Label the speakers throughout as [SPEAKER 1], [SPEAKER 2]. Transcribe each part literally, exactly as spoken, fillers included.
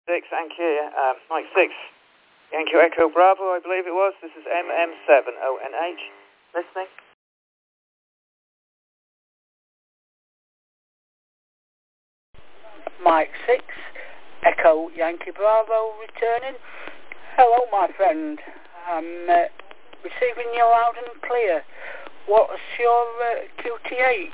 [SPEAKER 1] six, thank you. Um, Mike six, Yankee Echo Bravo, I believe it was. This is M M seven O N H. Listening.
[SPEAKER 2] Mike six, Echo Yankee Bravo returning. Hello, my friend. I'm uh, receiving you loud and clear. What's your uh, Q T H?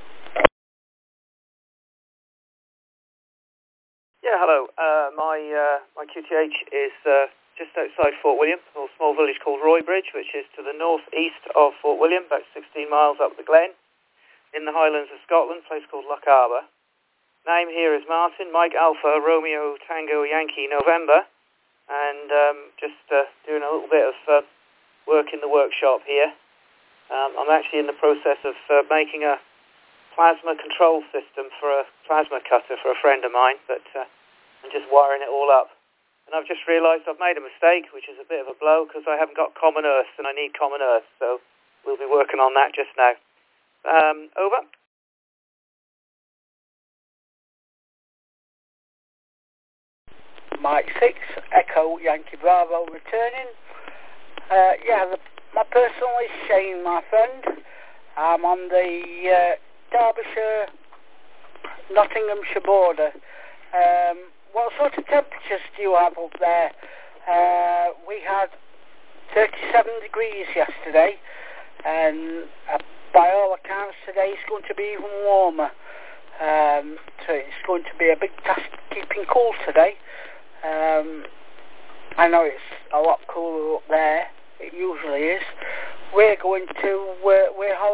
[SPEAKER 1] Yeah, hello. Uh, my uh, my Q T H is uh, just outside Fort William, a little small village called Roybridge, which is to the northeast of Fort William, about sixteen miles up the glen, in the Highlands of Scotland, a place called Loch Arbour. Name here is Martin, Mike Alpha, Romeo Tango Yankee November, and um, just uh, doing a little bit of uh, work in the workshop here. Um, I'm actually in the process of uh, making a plasma control system for a plasma cutter for a friend of mine, but uh, I'm just wiring it all up. And I've just realised I've made a mistake, which is a bit of a blow, because I haven't got common earth, and I need common earth, so we'll be working on that just now. Um, over.
[SPEAKER 2] Mike six, Echo Yankee Bravo returning. Uh, yeah, the, my personal is Shane, my friend. I'm on the uh, Derbyshire, Nottinghamshire border. Um, what sort of temperatures do you have up there? Uh, we had thirty-seven degrees yesterday, and uh, by all accounts today it's going to be even warmer. Um, so it's going to be a big task keeping cool today. Um, I know it's a lot cooler up there. It usually is. We're going to uh, we're